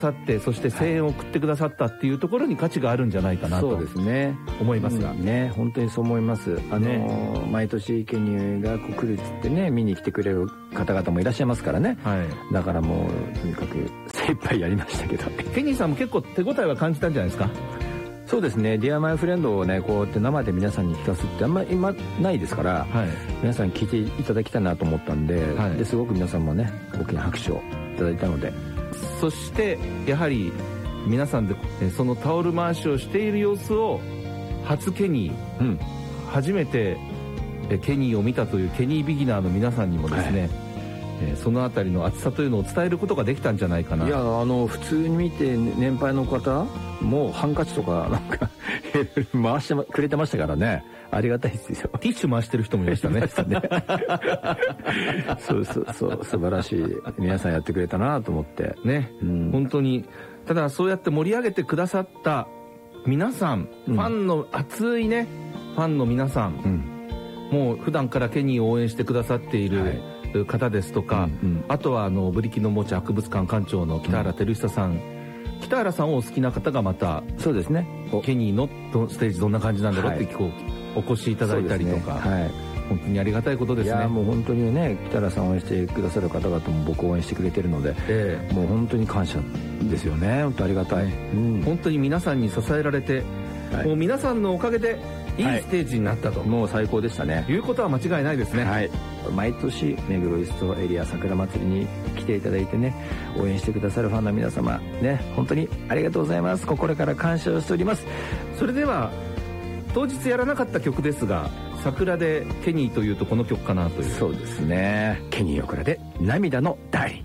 さって、そして声援を送ってくださったっていうところに価値があるんじゃないかなと、 そうですね、 思いますが、 ね、本当にそう思います。毎年ケニーが来るっつってね、見に来てくれる方々もいらっしゃいますからね、だからもうとにかく精一杯やりましたけど、 ケニーさんも結構手応えは感じたんじゃないですか？ そうですね、ディアマイフレンドをね、こうやって生で皆さんに聞かすってあんまり今ないですから、皆さんに聞いていただきたいなと思ったんで、ですごく皆さんもね、僕に拍手をいただいたので、 そしてやはり皆さんでそのタオル回しをしている様子を初ケニー、初めてケニーを見たというケニービギナーの皆さんにもですね、そのあたりの熱さというのを伝えることができたんじゃないかな。 いや、普通に見て年配の方もハンカチとかなんか回してくれてましたからね、ありがたいですよ。 ティッシュ回してる人もいましたね。 そう素晴らしい皆さんやってくれたなと思ってね、本当に。ただそうやって盛り上げてくださった皆さん、ファンの熱いね、ファンの皆さん、もう普段からケニーを応援してくださっている、方ですとか、あとはブリキのおもちゃ博物館館長の北原照久さん、北原さんをお好きな方がまた、そうですね、ケニーのステージどんな感じなんだろうってお越しいただいたりとか、本当にありがたいことですね。 いや、もう本当にね、北原さんを応援してくださる方々も僕を応援してくれてるので、もう本当に感謝ですよね。本当ありがたい、 本当に皆さんに支えられて、もう皆さんのおかげでいいステージになったと、 もう最高でしたね。 いうことは間違いないですね。 毎年目黒イーストエリア桜祭りに来ていただいてね、応援してくださるファンの皆様ね、本当にありがとうございます。心から感謝をしております。 それでは当日やらなかった曲ですが、桜でケニーというとこの曲かなという。 そうですね、ケニーオクラで涙のダーリン。